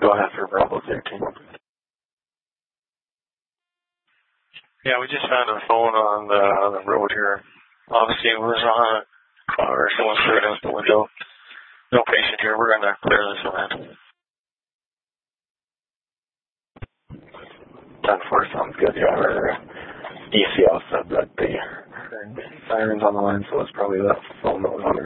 Go ahead for Bravo 13. Yeah, we just found a phone on the road here. Obviously, it was on a car. Someone threw it out the window. No patient here. We're going to clear this land. 10-4 sounds good. Yeah, our ECL said that the siren's on the line, so it's probably that phone that was on